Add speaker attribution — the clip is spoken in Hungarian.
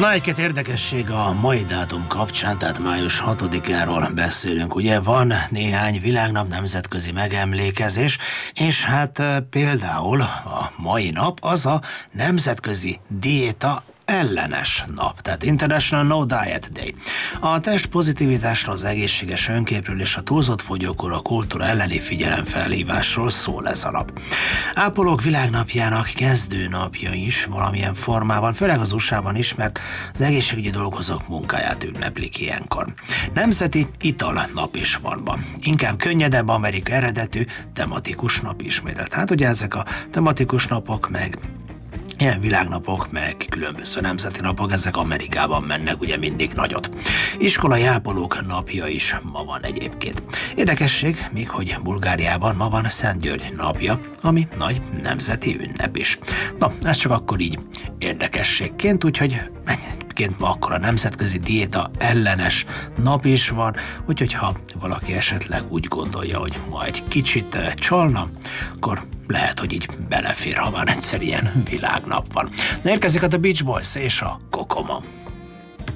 Speaker 1: Na, egy-két érdekesség a mai dátum kapcsán, tehát május 6-áról beszélünk. Ugye van néhány világnap, nemzetközi megemlékezés, és hát például a mai nap az a nemzetközi diéta ellenes nap, tehát International No Diet Day. A test pozitivitásról, az egészséges önképről és a túlzott fogyókúra kultúra elleni figyelemfelhívásról szól ez a nap. Ápolók világnapjának kezdőnapja is valamilyen formában, főleg az USA-ban is, mert az egészségügyi dolgozók munkáját ünneplik ilyenkor. Nemzeti ital nap is van ma. Inkább könnyedebb, Amerika eredetű tematikus nap ismételten. Hát ugye ezek a tematikus napok meg ilyen világnapok, meg különböző nemzeti napok, ezek Amerikában mennek ugye mindig nagyot. Iskolai ápolók napja is ma van egyébként. Érdekesség még, hogy Bulgáriában ma van Szent György napja, ami nagy nemzeti ünnep is. Na, ez csak akkor így érdekességként, úgyhogy egyébként ma akkor a nemzetközi diéta ellenes nap is van, úgyhogy ha valaki esetleg úgy gondolja, hogy ma egy kicsit csalna, akkor lehet, hogy így belefér, ha már egyszer ilyen világnap van. Na, érkezik a The Beach Boys és a Kokomo.